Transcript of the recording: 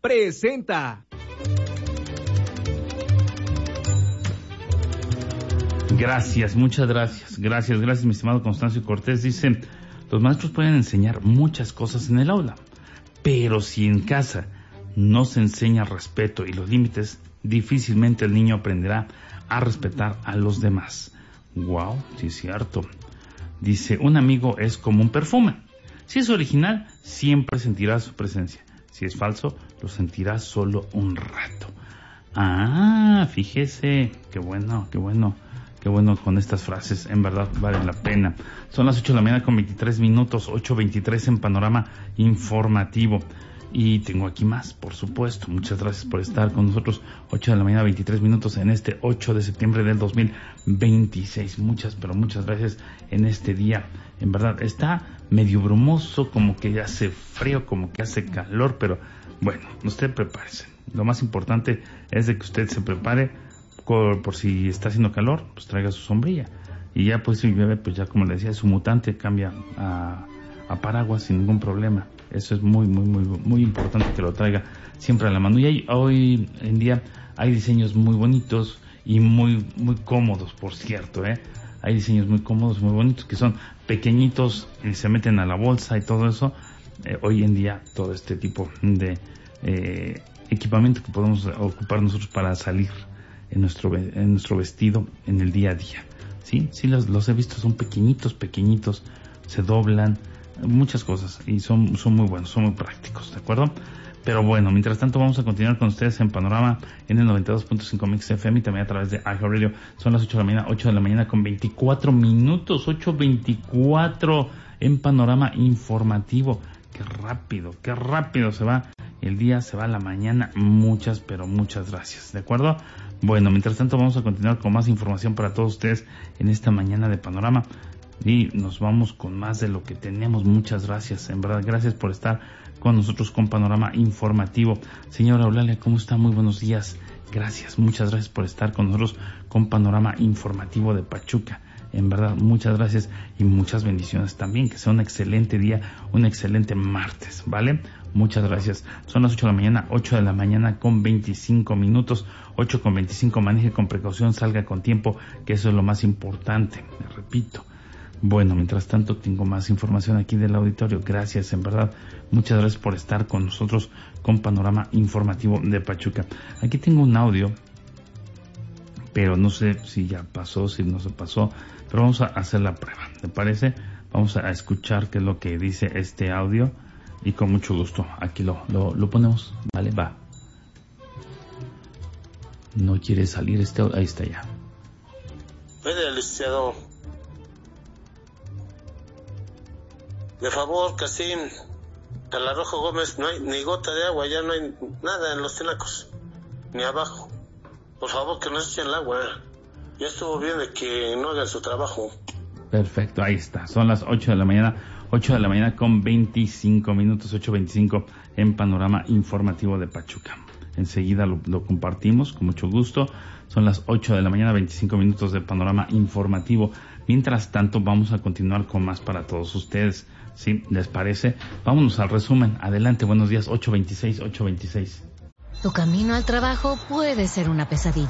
presenta. Gracias, muchas gracias. Gracias, mi estimado Constancio Cortés. Dice, los maestros pueden enseñar muchas cosas en el aula, pero si en casa no se enseña respeto y los límites, difícilmente el niño aprenderá a respetar a los demás. Wow, sí es cierto. Dice, un amigo es como un perfume. Si es original, siempre sentirás su presencia. Si es falso, lo sentirás solo un rato. Ah, fíjese, qué bueno con estas frases, en verdad vale la pena. Son las 8 de la mañana con 23 minutos, 8:23 en Panorama Informativo. Y tengo aquí más, por supuesto. Muchas gracias por estar con nosotros. 8 de la mañana, 23 minutos en este 8 de septiembre del 2026. Muchas gracias en este día. En verdad, está medio brumoso, como que hace frío, como que hace calor, pero bueno, usted prepárese. Lo más importante es de que usted se prepare por si está haciendo calor, pues traiga su sombrilla. Y ya pues si llueve, pues ya como le decía, su mutante cambia a paraguas sin ningún problema. Eso es muy importante que lo traiga siempre a la mano. Y hoy en día hay diseños muy bonitos y muy cómodos, por cierto, Hay diseños muy cómodos, muy bonitos, que son pequeñitos y se meten a la bolsa y todo eso. Hoy en día todo este tipo de equipamiento que podemos ocupar nosotros para salir en nuestro vestido en el día a día. Sí, los he visto, son pequeñitos, se doblan, muchas cosas, y son muy buenos, son muy prácticos, ¿de acuerdo? Pero bueno, mientras tanto vamos a continuar con ustedes en Panorama en el 92.5 Mix FM y también a través de iHeartRadio. Son las 8 de la mañana con 24 minutos, 8:24 en Panorama Informativo. Qué rápido se va el día, se va la mañana. Muchas gracias, ¿de acuerdo? Bueno, mientras tanto vamos a continuar con más información para todos ustedes en esta mañana de Panorama y nos vamos con más de lo que tenemos. Muchas gracias, en verdad, gracias por estar con nosotros con Panorama Informativo. Señora Eulalia, ¿cómo está? Muy buenos días. Gracias, muchas gracias por estar con nosotros con Panorama Informativo de Pachuca. En verdad, muchas gracias y muchas bendiciones también. Que sea un excelente día, un excelente martes, ¿vale? Muchas gracias. Son las 8 de la mañana con 25 minutos. 8:25, maneje con precaución, salga con tiempo, que eso es lo más importante, me repito. Bueno, mientras tanto tengo más información aquí del auditorio. Gracias, en verdad. Muchas gracias por estar con nosotros con Panorama Informativo de Pachuca. Aquí tengo un audio, pero no sé si ya pasó, si no se pasó, pero vamos a hacer la prueba, ¿te parece? Vamos a escuchar qué es lo que dice este audio y con mucho gusto aquí lo ponemos, ¿vale? Va. No quiere salir este audio, ahí está ya. Mire, licenciado, de favor, Casín, a la Rojo Gómez no hay ni gota de agua, ya no hay nada en los tinacos, ni abajo. Por favor, que nos echen el agua. Ya estuvo bien de que no hagan su trabajo. Perfecto, ahí está. Son las 8 de la mañana con 25 minutos, 8:25 en Panorama Informativo de Pachuca. Enseguida lo compartimos con mucho gusto. Son las 8 de la mañana, 25 minutos de Panorama Informativo. Mientras tanto, vamos a continuar con más para todos ustedes. ¿Sí? ¿Les parece? Vámonos al resumen. Adelante, buenos días, 8:26. Tu camino al trabajo puede ser una pesadilla.